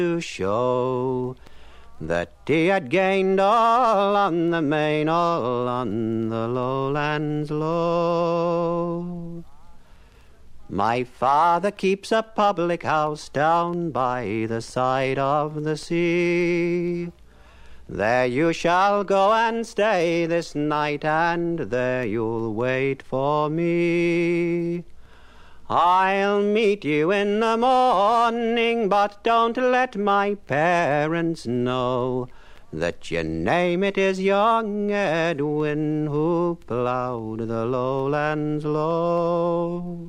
to show that he had gained all on the main, all on the lowlands low. My father keeps a public house down by the side of the sea. There you shall go and stay this night, and there you'll wait for me. I'll meet you in the morning, but don't let my parents know that your name it is young Edwin, who ploughed the lowlands low.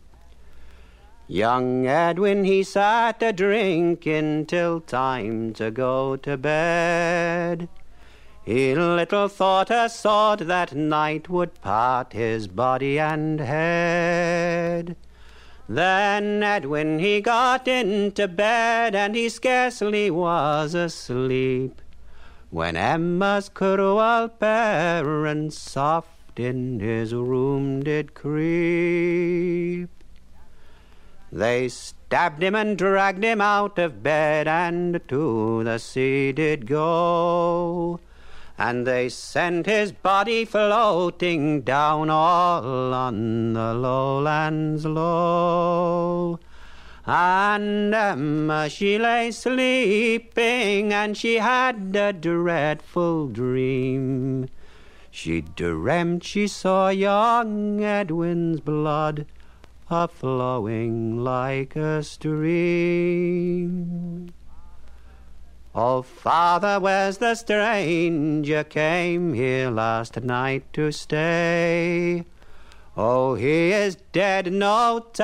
Young Edwin, he sat a-drinking till time to go to bed. He little thought a sword that night would part his body and head. Then Edwin he got into bed, and he scarcely was asleep, when Emma's cruel parents soft in his room did creep. They stabbed him and dragged him out of bed, and to the sea did go. And they sent his body floating down all on the lowlands low. And Emma, she lay sleeping, and she had a dreadful dream. She dreamt she saw young Edwin's blood a-flowing like a stream. Oh, father, where's the stranger came here last night to stay? Oh, he is dead, no